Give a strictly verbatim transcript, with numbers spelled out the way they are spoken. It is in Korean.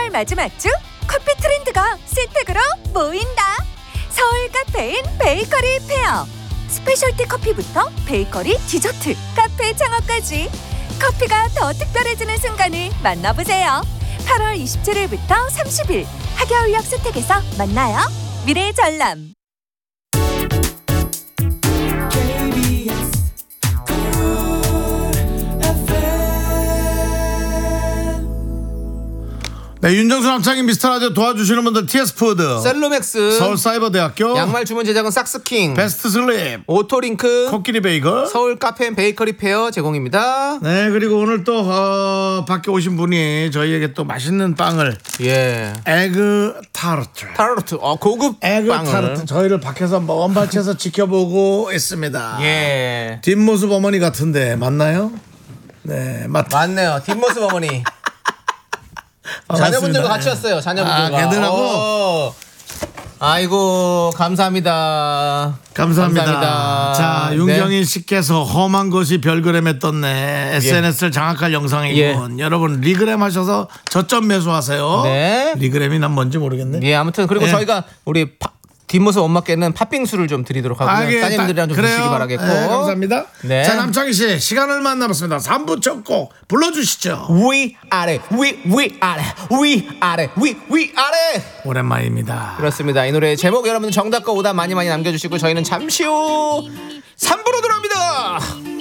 칠월 마지막 주 커피 트렌드가 신택으로 모인다. 서울 카페인 베이커리 페어. 스페셜티 커피부터 베이커리, 디저트, 카페 창업까지 커피가 더 특별해지는 순간을 만나보세요. 팔월 이십칠일부터 삼십일 하겨울역 스택에서 만나요. 미래의 전람. 네, 윤정수 남창희 미스터라디오 도와주시는 분들 티에스푸드, 셀로맥스, 서울사이버대학교, 양말 주문 제작은 삭스킹, 베스트슬립, 오토링크, 코끼리 베이글, 서울 카페 베이커리 페어 제공입니다. 네, 그리고 오늘 또 어, 밖에 오신 분이 저희에게 또 맛있는 빵을, 예, 에그 타르트, 타르트, 어 고급 에그 빵을. 타르트 저희를 밖에서 먼발치에서 지켜보고 있습니다. 예, 뒷모습 어머니 같은데 맞나요? 네, 맞. 맞네요. 뒷모습 어머니. 자녀분들과 같이 왔어요. 자녀분들과. 아, 걔들하고. 오. 아이고 감사합니다. 감사합니다. 감사합니다. 자, 윤경인 씨께서 험한 것이 별그램에 떴네. 에스엔에스를 장악할 영상이군. 예. 여러분 리그램 하셔서 저점 매수하세요. 네. 리그램이 난 뭔지 모르겠네. 예, 아무튼 그리고 네. 저희가 우리 파, 뒷모습 엄마께는 팥빙수를 좀 드리도록 하고요. 아, 예, 따님들이랑 좀 그래요. 드시기 바라겠고. 네, 감사합니다. 네. 자, 남창희 씨 시간 얼마 안 남았습니다. 삼 부 첫 곡 불러주시죠. 위 아래 위 위 아래 위 아래 위 위 아래. 오랜만입니다. 그렇습니다. 이 노래 제목 여러분 정답과 오답 많이 많이 남겨주시고 저희는 잠시 후 삼 부로 돌아옵니다.